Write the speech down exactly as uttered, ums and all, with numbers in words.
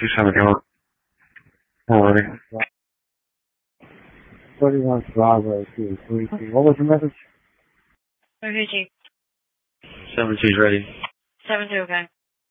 two seventy-one. Already. thirty-one Bravo two three two. What was the message? Okay, Chief. seven two's ready. seven two, okay.